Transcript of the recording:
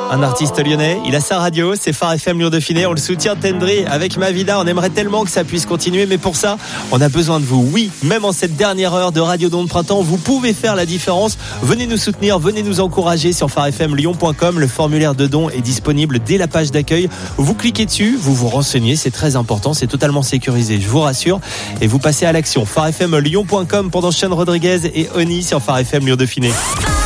un artiste lyonnais. Il a sa radio, c'est Phare FM Lyon-Dauphiné. On le soutient, Tendry, avec Mavida. On aimerait tellement que ça puisse continuer, mais pour ça, on a besoin de vous. Oui, même en cette dernière heure de Radio Don de Printemps, vous pouvez faire la différence. Venez nous soutenir, venez nous encourager sur pharefmlyon.com. Le formulaire de don est disponible dès la page d'accueil. Vous cliquez dessus, vous vous renseignez, c'est très important, c'est totalement sécurisé, je vous rassure. Et vous passez à l'action. pharefmlyon.com pendant Sean Rodriguez et Oni sur Phare FM Lyon-Dauphiné.